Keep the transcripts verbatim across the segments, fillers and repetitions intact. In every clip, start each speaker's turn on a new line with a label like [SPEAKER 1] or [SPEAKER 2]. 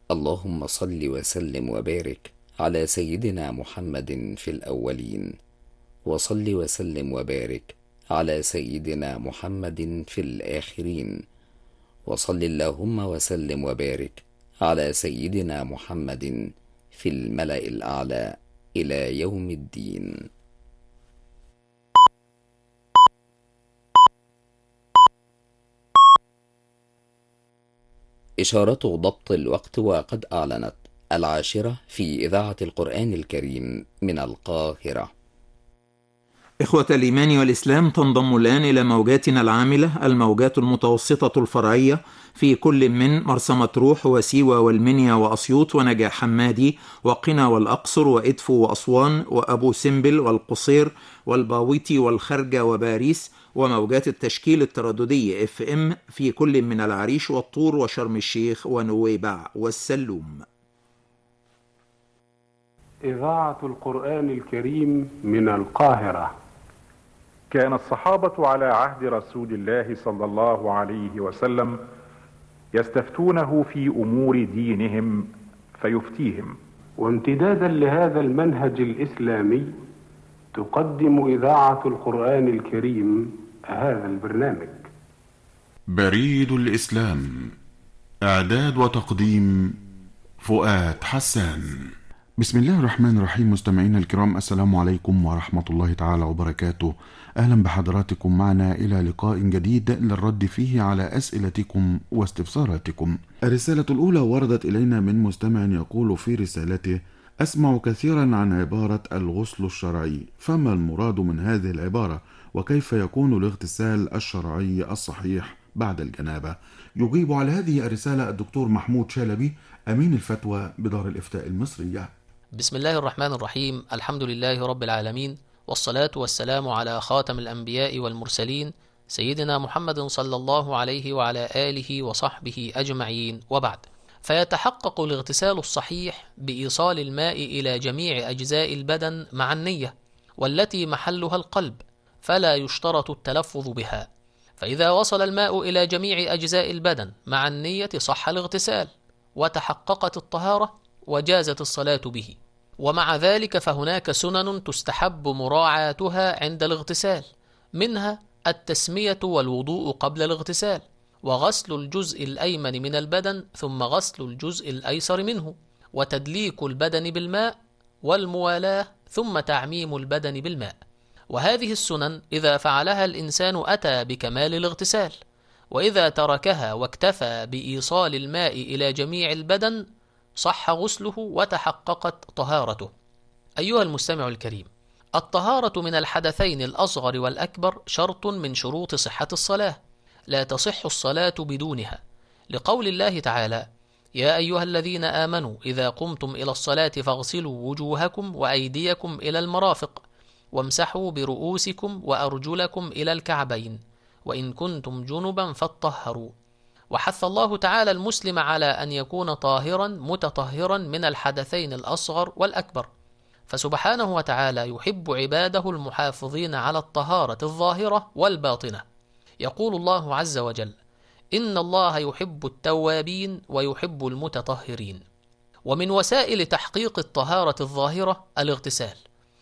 [SPEAKER 1] اللهم صل وسلم وبارك على سيدنا محمد في الأولين، وصل وسلم وبارك على سيدنا محمد في الآخرين، وصل اللهم وسلم وبارك على سيدنا محمد في الملأ الأعلى إلى يوم الدين. إشارة ضبط الوقت، وقد أعلنت العاشرة في إذاعة القرآن الكريم من القاهرة.
[SPEAKER 2] إخوة الإيمان والإسلام، تنضم الآن إلى موجاتنا العاملة الموجات المتوسطة الفرعية في كل من مرسى مطروح وسيوة والمنيا وأسيوط ونجع حمادي وقنا والأقصر وإدفو وأسوان وأبو سمبل والقصير والباويتي والخرجة وباريس، وموجات التشكيل الترددي اف ام في كل من العريش والطور وشرم الشيخ ونويبع والسلوم.
[SPEAKER 3] إذاعة القرآن الكريم من القاهرة.
[SPEAKER 4] كان الصحابة على عهد رسول الله صلى الله عليه وسلم يستفتونه في أمور دينهم فيفتيهم.
[SPEAKER 3] وامتدادا لهذا المنهج الإسلامي تقدم إذاعة القرآن الكريم هذا البرنامج.
[SPEAKER 5] بريد الإسلام، إعداد وتقديم فؤاد حسان. بسم الله الرحمن الرحيم. مستمعينا الكرام، السلام عليكم ورحمة الله تعالى وبركاته. أهلا بحضراتكم معنا إلى لقاء جديد للرد فيه على أسئلتكم واستفساراتكم. الرسالة الأولى وردت إلينا من مستمع يقول في رسالته: أسمع كثيرا عن عبارة الغسل الشرعي، فما المراد من هذه العبارة؟ وكيف يكون الاغتسال الشرعي الصحيح بعد الجنابة؟ يجيب على هذه الرسالة الدكتور محمود شلبي، أمين الفتوى بدار الإفتاء المصرية.
[SPEAKER 6] بسم الله الرحمن الرحيم. الحمد لله رب العالمين، والصلاة والسلام على خاتم الأنبياء والمرسلين سيدنا محمد صلى الله عليه وعلى آله وصحبه أجمعين، وبعد. فيتحقق الاغتسال الصحيح بإيصال الماء إلى جميع أجزاء البدن مع النية، والتي محلها القلب، فلا يشترط التلفظ بها. فإذا وصل الماء إلى جميع أجزاء البدن مع النية صح الاغتسال، وتحققت الطهارة، وجازت الصلاة به. ومع ذلك فهناك سنن تستحب مراعاتها عند الاغتسال، منها التسمية والوضوء قبل الاغتسال، وغسل الجزء الأيمن من البدن ثم غسل الجزء الأيسر منه، وتدليك البدن بالماء، والموالاة، ثم تعميم البدن بالماء. وهذه السنن إذا فعلها الإنسان أتى بكمال الاغتسال، وإذا تركها واكتفى بإيصال الماء إلى جميع البدن صح غسله وتحققت طهارته. أيها المستمع الكريم، الطهارة من الحدثين الأصغر والأكبر شرط من شروط صحة الصلاة، لا تصح الصلاة بدونها، لقول الله تعالى: يا أيها الذين آمنوا إذا قمتم إلى الصلاة فاغسلوا وجوهكم وأيديكم إلى المرافق، وامسحوا برؤوسكم وأرجلكم إلى الكعبين، وإن كنتم جنبا فاطهروا. وحث الله تعالى المسلم على أن يكون طاهرا متطهرا من الحدثين الأصغر والأكبر، فسبحانه وتعالى يحب عباده المحافظين على الطهارة الظاهرة والباطنة. يقول الله عز وجل: إن الله يحب التوابين ويحب المتطهرين. ومن وسائل تحقيق الطهارة الظاهرة الاغتسال،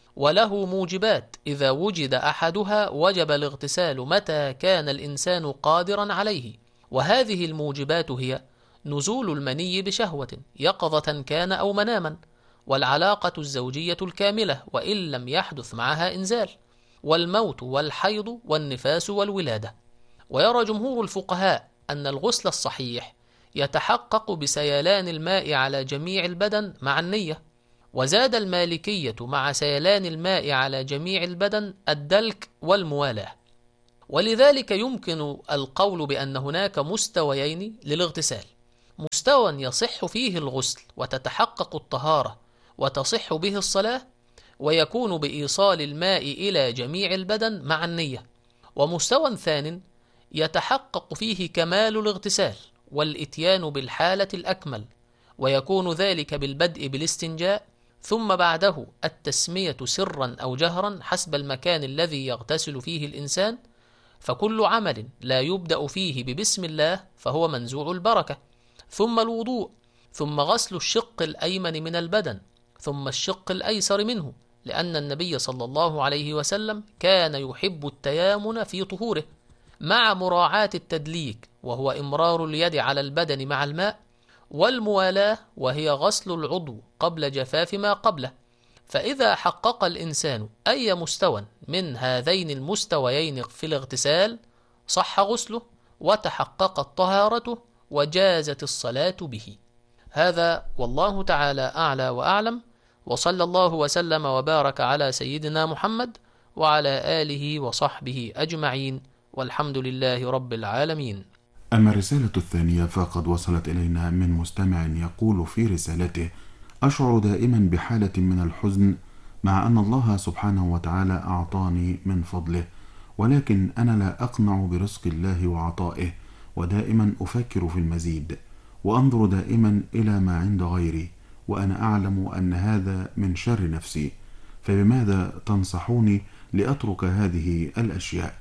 [SPEAKER 6] وله موجبات إذا وجد أحدها وجب الاغتسال متى كان الإنسان قادرا عليه. وهذه الموجبات هي نزول المني بشهوة يقظة كان أو مناما، والعلاقة الزوجية الكاملة وإن لم يحدث معها إنزال، والموت والحيض والنفاس والولادة. ويرى جمهور الفقهاء أن الغسل الصحيح يتحقق بسيلان الماء على جميع البدن مع النية. وزاد المالكية مع سيلان الماء على جميع البدن الدلك والموالاة. ولذلك يمكن القول بأن هناك مستويين للاغتسال: مستوى يصح فيه الغسل وتتحقق الطهارة وتصح به الصلاة، ويكون بإيصال الماء إلى جميع البدن مع النية. ومستوى ثان يتحقق فيه كمال الاغتسال والإتيان بالحالة الأكمل، ويكون ذلك بالبدء بالاستنجاء، ثم بعده التسمية سرا أو جهرا حسب المكان الذي يغتسل فيه الإنسان. فكل عمل لا يبدأ فيه ببسم الله فهو منزوع البركة. ثم الوضوء، ثم غسل الشق الأيمن من البدن، ثم الشق الأيسر منه، لأن النبي صلى الله عليه وسلم كان يحب التيامن في طهوره، مع مراعاة التدليك وهو إمرار اليد على البدن مع الماء، والموالاة وهي غسل العضو قبل جفاف ما قبله. فإذا حقق الإنسان أي مستوى من هذين المستويين في الاغتسال صح غسله وتحققت طهارته وجازت الصلاة به. هذا والله تعالى أعلى وأعلم، وصلى الله وسلم وبارك على سيدنا محمد وعلى آله وصحبه أجمعين، والحمد لله رب العالمين.
[SPEAKER 5] أما الرسالة الثانية فقد وصلت إلينا من مستمع يقول في رسالته: أشعر دائما بحالة من الحزن مع أن الله سبحانه وتعالى أعطاني من فضله، ولكن أنا لا أقنع برزق الله وعطائه، ودائما أفكر في المزيد، وأنظر دائما إلى ما عند غيري، وأنا أعلم أن هذا من شر نفسي، فبماذا تنصحوني لأترك هذه الأشياء؟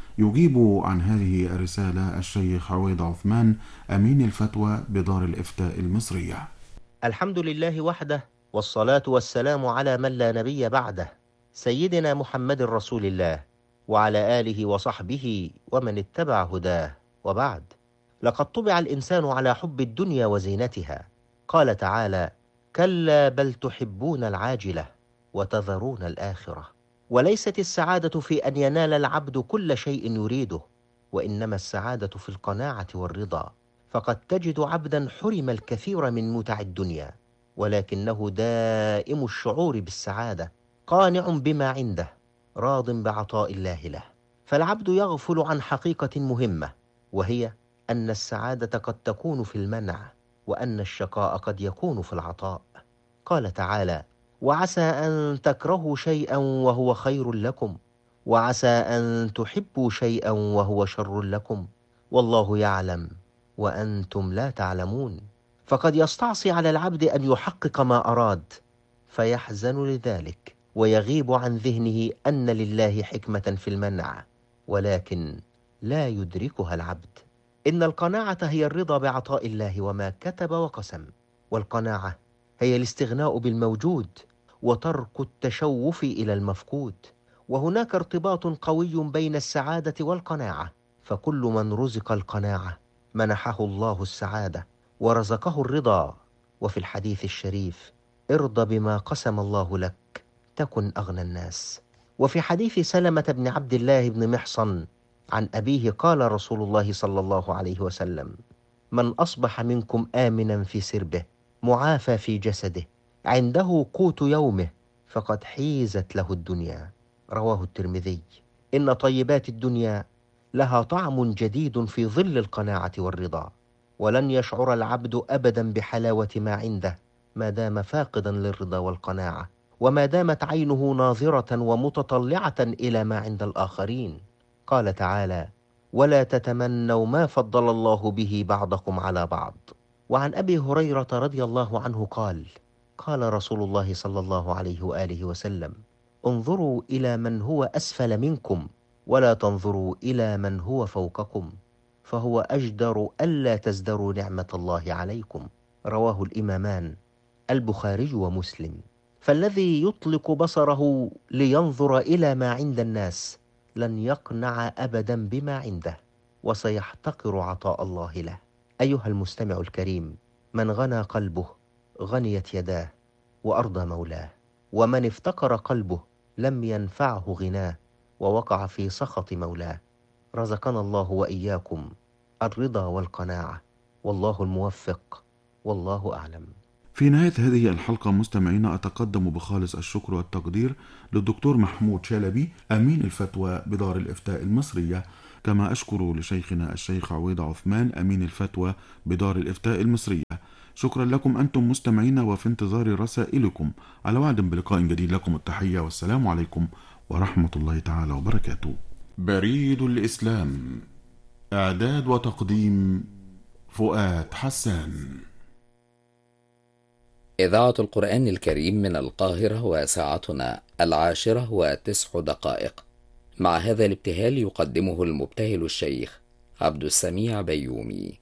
[SPEAKER 5] يجيب عن هذه الرسالة الشيخ عويض عثمان، أمين الفتوى بدار الإفتاء المصرية.
[SPEAKER 7] الحمد لله وحده، والصلاة والسلام على من لا نبي بعده، سيدنا محمد رسول الله، وعلى آله وصحبه ومن اتبع هداه، وبعد. لقد طبع الإنسان على حب الدنيا وزينتها. قال تعالى: كلا بل تحبون العاجلة وتذرون الآخرة. وليست السعادة في أن ينال العبد كل شيء يريده، وإنما السعادة في القناعة والرضا. فقد تجد عبدا حرم الكثير من متع الدنيا، ولكنه دائم الشعور بالسعادة، قانع بما عنده، راض بعطاء الله له. فالعبد يغفل عن حقيقة مهمة، وهي أن السعادة قد تكون في المنع، وأن الشقاء قد يكون في العطاء. قال تعالى: وعسى أن تكرهوا شيئا وهو خير لكم، وعسى أن تحبوا شيئا وهو شر لكم، والله يعلم وأنتم لا تعلمون. فقد يستعصي على العبد أن يحقق ما أراد، فيحزن لذلك، ويغيب عن ذهنه أن لله حكمة في المنع، ولكن لا يدركها العبد. إن القناعة هي الرضا بعطاء الله وما كتب وقسم، والقناعة هي الاستغناء بالموجود وترك التشوف إلى المفقود. وهناك ارتباط قوي بين السعادة والقناعة، فكل من رزق القناعة منحه الله السعادة ورزقه الرضا. وفي الحديث الشريف: ارض بما قسم الله لك تكن أغنى الناس. وفي حديث سلمة بن عبد الله بن محصن عن أبيه قال رسول الله صلى الله عليه وسلم: من أصبح منكم آمنا في سربه معافى في جسده عنده قوت يومه فقد حيزت له الدنيا. رواه الترمذي. إن طيبات الدنيا لها طعم جديد في ظل القناعة والرضا، ولن يشعر العبد أبدا بحلاوة ما عنده ما دام فاقدا للرضا والقناعة، وما دامت عينه ناظرة ومتطلعة إلى ما عند الآخرين. قال تعالى: ولا تتمنوا ما فضل الله به بعضكم على بعض. وعن أبي هريرة رضي الله عنه قال: قال رسول الله صلى الله عليه وآله وسلم: انظروا إلى من هو أسفل منكم ولا تنظروا إلى من هو فوقكم، فهو أجدر ألا تزدروا نعمة الله عليكم. رواه الإمامان البخاري ومسلم. فالذي يطلق بصره لينظر إلى ما عند الناس لن يقنع أبدا بما عنده، وسيحتقر عطاء الله له. أيها المستمع الكريم، من غنى قلبه غنيت يداه وأرضى مولاه، ومن افتقر قلبه لم ينفعه غناه ووقع في سخط مولاه. رزقنا الله وإياكم الرضا والقناعة، والله الموفق، والله أعلم.
[SPEAKER 5] في نهاية هذه الحلقة مستمعينا أتقدم بخالص الشكر والتقدير للدكتور محمود شلبي أمين الفتوى بدار الإفتاء المصرية، كما أشكر لشيخنا الشيخ عويض عثمان أمين الفتوى بدار الإفتاء المصرية. شكرا لكم أنتم مستمعينا، وفي انتظار رسائلكم. على وعد بلقاء جديد، لكم التحية والسلام عليكم ورحمة الله تعالى وبركاته.
[SPEAKER 8] بريد الإسلام، إعداد وتقديم فؤاد حسان.
[SPEAKER 1] إذاعة القرآن الكريم من القاهرة، وساعتنا العاشرة وتسع دقائق. مع هذا الابتهال يقدمه المبتهل الشيخ عبد السميع بيومي.